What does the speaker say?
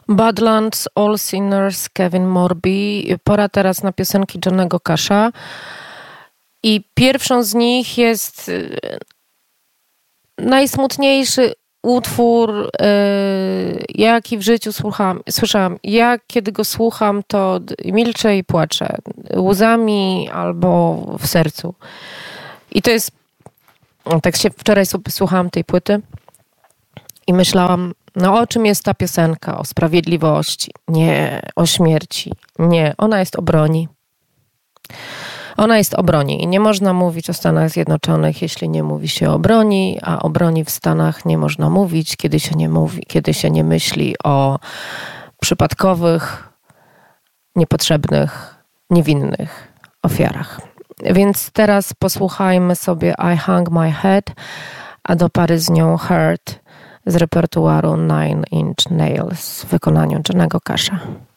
Badlands, All Sinners, Kevin Morby. Pora teraz na piosenki Johnnego Casha. I pierwszą z nich jest najsmutniejszy utwór, jaki w życiu słyszałam. Ja kiedy go słucham, to milczę i płaczę. Łzami albo w sercu. I to jest... Tak się wczoraj sobie słuchałam tej płyty i myślałam, no o czym jest ta piosenka? O sprawiedliwości. Nie. O śmierci. Nie. Ona jest o broni. Ona jest o broni i nie można mówić o Stanach Zjednoczonych, jeśli nie mówi się o broni, a o broni w Stanach nie można mówić, kiedy się nie myśli o przypadkowych, niepotrzebnych, niewinnych ofiarach. Więc teraz posłuchajmy sobie I Hung My Head, a do pary z nią Hurt z repertuaru Nine Inch Nails w wykonaniu Johnnego Casha.